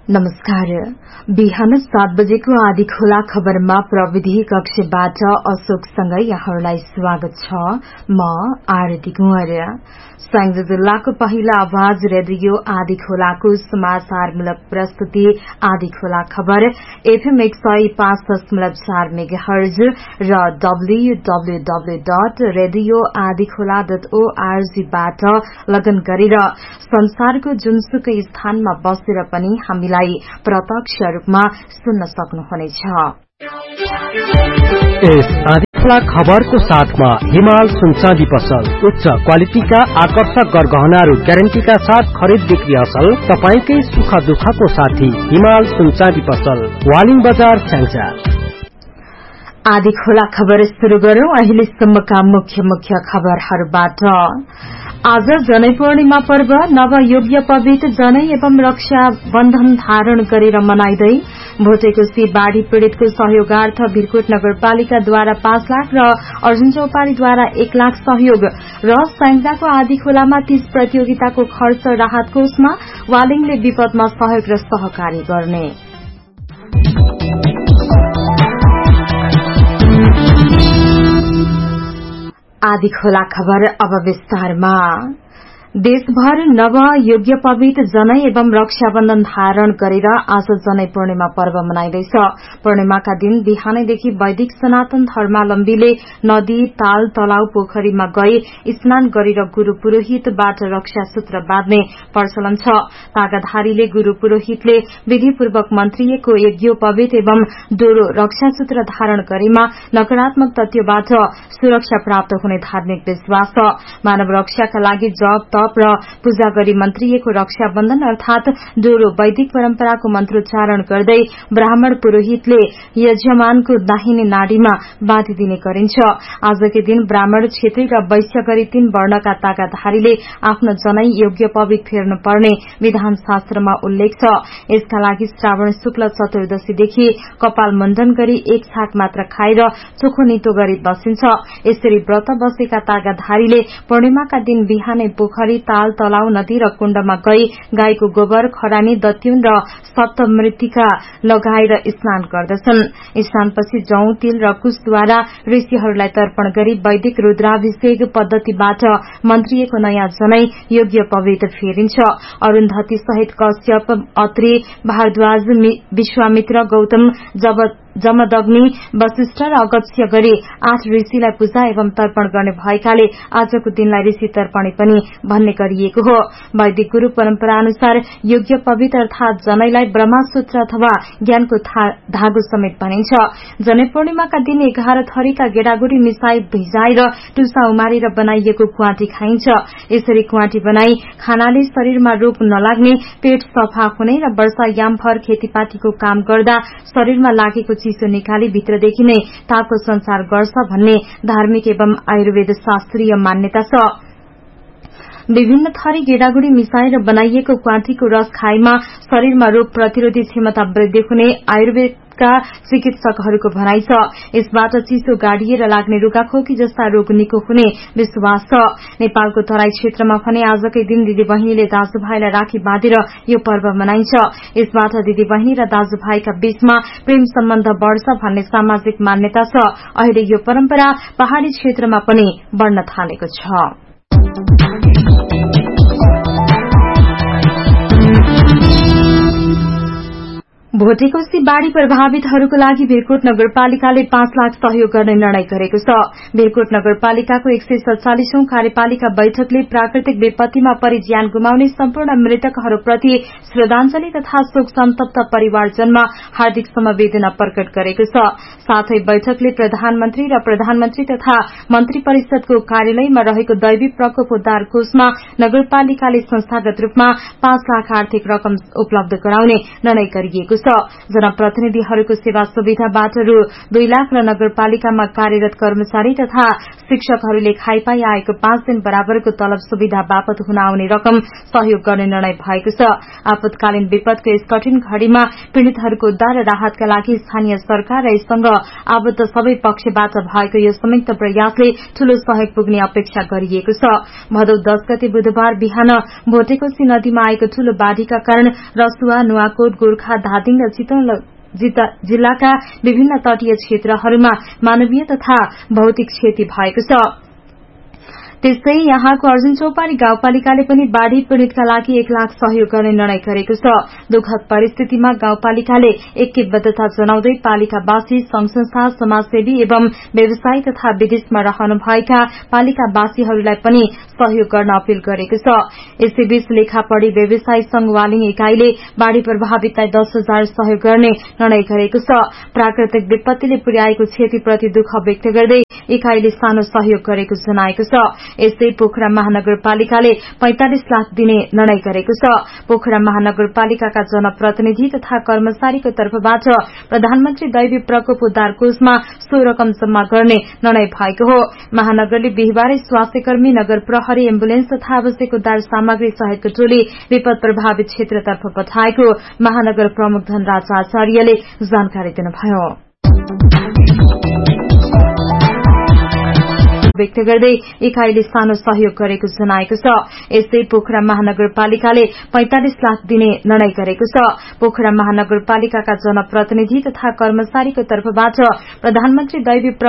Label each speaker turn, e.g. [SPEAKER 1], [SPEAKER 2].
[SPEAKER 1] नमस्कार। बिहान 7 बजेको आदि खोला खबरमा प्रविधि कक्षबाट अशोकसँगै यहाँहरूलाई स्वागत छ। म आरती कुँवर। स्याङ्जा जिल्लाको पहिला आवाज रेडियो आदि खोलाको समाचारमूलक प्रस्तुति आदि खोला खबर FM 105.4 मेगाहर्ज र www.radioadikhola.org बाट लगन गरेर संसारको जुनसुकै स्थानमा बसेर पनि हामीलाई प्रत्यक्ष रूपमा सुन्न सक्नुहुनेछ।
[SPEAKER 2] यस आदिखोला खबरको साथमा हिमाल सुनचाँदी पसल उच्च क्वालिटीका आकर्षक गरगहनाहरू ग्यारेन्टीका साथ खरिद बिक्री असल तपाईकै सुख दुःखको साथी हिमाल सुनचाँदी पसल वालिङ बजार स्याङ्जा।
[SPEAKER 1] आदिखोला खबर सुरु गरौं अहिलेसम्मका मुख्य खबरहरूबाट। आज जनै पूर्णिमा पर्व नवयुग्य पवित्र जनै एवं रक्षा बन्धन धारण गरेर मनाइँदै भोटेकोशी बाढ़ी पीड़ितको सहयोगार्थ भिरकोट नगरपालिकाद्वारा 5 लाख र अर्जुन चौपारीद्वारा 1 लाख सहयोग र स्याङ्जाको आदि खोलामा 30 प्रतियोगिताको खर्च राहत कोषमा वालिङले विपदमा सहयोग र सहकारी गर्ने। आदि खोला खबर अब विस्तारमा। देशभर नव योग्य पवित्र जनै एवं रक्षाबन्धन धारण गरेर आज जनै पूर्णिमा पर्व मनाइँदैछ। पूर्णिमाका दिन बिहानैदेखि वैदिक सनातन धर्मावलम्बीले नदी, ताल, तलाउ, पोखरीमा गई स्नान गरेर गुरू पुरोहितबाट रक्षा सूत्र बाँध्ने प्रचलन छ। तागाधारीले गुरू पुरोहितले विधिपूर्वक मन्त्रिएको यज्ञोपवीत एवं डोरो रक्षा सूत्र धारण गरेमा नकारात्मक तत्वबाट सुरक्षा प्राप्त हुने धार्मिक विश्वास छ। मानव रक्षाका लागि जप र पूजा गरी मन्त्रिएको रक्षाबन्धन अर्थात डोरो वैदिक परम्पराको मन्त्रोच्चारण गर्दै ब्राह्मण पुरोहितले यजमानको दाहिने नाडीमा बाँधिदिने गरिन्छ। आजकै दिन ब्राह्मण, क्षेत्री र वैश्य गरी 3 वर्णका तागाधारीले आफ्नो जनै योग्य पवित फेर्नुपर्ने विधान शास्त्रमा उल्लेख छ। यसका लागि श्रावण शुक्ल चतुर्दशीदेखि कपाल मुण्डन गरी 1 छाक मात्र खाएर चोखो नितो गरी बसिन्छ। यसरी व्रत बसेका तागाधारीले पूर्णिमाका दिन बिहानै पोखरी, ताल, तलाउ, नदी र कुण्डमा गई गाईको गोबर, खरानी, दत्युन र सप्तमृत्तिका लगाएर स्नान गर्दछन्। स्नानपछि जौ, तिल र कुशद्वारा ऋषिहरूलाई तर्पण गरी वैदिक रुद्राभिषेक पद्धतिबाट मन्त्रिएको नयाँ जनै योग्य पवित्र फेरिन्छ। अरून्धती सहित कश्यप, अत्रि, भारद्वाज, विश्वामित्र, गौतम, जमदग्नि, वशिष्ठ र अगस्त्य गरी 8 ऋषिलाई पूजा एवं तर्पण गर्ने भएकाले आजको दिनलाई ऋषि तर्पणी पनि भन्ने गरिएको हो। वैदिक गुरू परम्परा अनुसार योग्य पवित्र अर्थात जनैलाई ब्रह्मसूत्र अथवा ज्ञानको धागो समेत भनिन्छ। जनै पूर्णिमाका दिन 11 थरीका गेडागुडी मिसाई भिजाएर टुसा उमारेर बनाइएको क्वाटी खाइन्छ। यसरी क्वाटी बनाई खानाले शरीरमा रोग नलाग्ने, पेट सफा हुने र वर्षायामभर खेतीपातीको काम गर्दा शरीरमा लागेको चिसो निकाली भित्रदेखि नै तापको संचार गर्छ भन्ने धार्मिक एवं आयुर्वेद शास्त्रीय मान्यता छ। विभिन्न थरी गेडागुडी मिसाएर बनाइएको क्वाटीको रस खाएमा शरीरमा रोग प्रतिरोधी क्षमता वृद्धि हुने आयुर्वेदका चिकित्सकहरूको भनाइ छ। यसबाट चिसो गाडिएर लाग्ने रुगाखोकी जस्ता रोग निको हुने विश्वास छ। नेपालको तराई क्षेत्रमा भने आजकै दिन दिदी बहिनीले दाजुभाइलाई राखी बाँधेर यो पर्व मनाइन्छ। यसबाट दिदी बहिनी र दाजुभाइका बीचमा प्रेम सम्बन्ध बढ्छ भन्ने सामाजिक मान्यता छ। अहिले यो परम्परा पहाड़ी क्षेत्रमा पनि बढ्न थालेको छ। भोटेकोशी बाढ़ी प्रभावितहरूको लागि भिरकोट नगरपालिकाले 5 लाख सहयोग गर्ने निर्णय गरेको छ। भिरकोट नगरपालिकाको 147औं कार्यपालिका बैठकले प्राकृतिक विपत्तिमा परि ज्यान गुमाउने सम्पूर्ण मृतकहरूप्रति श्रद्धाञ्जली तथा शोक सन्तप्त परिवारजनमा हार्दिक समवेदना प्रकट गरेको छ। साथै बैठकले प्रधानमन्त्री र प्रधानमन्त्री तथा मन्त्री परिषदको कार्यालयमा रहेको दैवी प्रकोप उद्धार कोषमा नगरपालिकाले संस्थागत रूपमा 5 लाख आर्थिक रकम उपलब्ध गराउने निर्णय गरिएको छ। छ। जनप्रतिनिधिहरूको सेवा सुविधाबाट रु 2 लाख र नगरपालिकामा कार्यरत कर्मचारी तथा शिक्षकहरूले खाइपाई आएको 5 दिन बराबरको तलब सुविधा बापत हुन आउने रकम सहयोग गर्ने निर्णय भएको छ। आपतकालीन विपदको यस कठिन घड़ीमा पीड़ितहरूको उद्धार र राहतका लागि स्थानीय सरकार र यससँग आबद्ध सबै पक्षबाट भएको यो संयुक्त प्रयासले ठूलो सहयोग पुग्ने अपेक्षा गरिएको छ। भदौ 10 गते बुधबार बिहान भोटेकोशी नदीमा आएको ठूलो बाढ़ीका कारण रसुवा, नुवाकोट, गोर्खा, धादिङ र चितवन जिल्लाका विभिन्न तटीय क्षेत्रहरूमा मानवीय तथा भौतिक क्षति भएको छ। त्यस्तै यहाँको अर्जुन चौपारी गाउँपालिकाले पनि बाढ़ी पीड़ितका लागि 1 लाख सहयोग गर्ने निर्णय गरेको छ। दुखद परिस्थितिमा गाउँपालिकाले ऐक्यबद्धता जनाउँदै पालिकावासी, संघ संस्था, समाजसेवी एवं व्यवसायी तथा विदेशमा रहनुभएका पालिकावासीहरूलाई पनि सहयोग गर्न अपील गरेको छ। यसैबीच लेखापढ़ी व्यवसायी संघ वालिङ इकाईले बाढ़ी प्रभावितलाई 10,000 सहयोग गर्ने निर्णय गरेको छ। प्राकृतिक विपत्तिले पुर्याएको क्षतिप्रति दुःख व्यक्त गर्दै इकाईले सानो सहयोग गरेको जनाएको छ। यस्तै पोखरा महानगरपालिकाले 45 लाख दिने निर्णय गरेको छ। पोखरा महानगरपालिकाका जनप्रतिनिधि तथा कर्मचारीको तर्फबाट प्रधानमन्त्री दैवी प्रकोप उद्धार कोषमा सो रकम जम्मा गर्ने निर्णय भएको हो। महानगरले बिहिबारै स्वास्थ्यकर्मी, नगर प्रहरी, एम्बुलेन्स तथा आवश्यक उद्धार सामग्री सहितको टोली विपद प्रभावित क्षेत्रतर्फ पठाएको महानगर प्रमुख धनराज आचार्यले जानकारी दिनुभयो। व्यक्त गर्दै इकाईले सानो सहयोग गरेको जनाएको छ। यस्तै पोखरा महानगरपालिकाले 45 लाख दिने निर्णय गरेको छ। पोखरा महानगरपालिकाका जनप्रतिनिधि तथा कर्मचारीको तर्फबाट प्रधानमन्त्री दैवी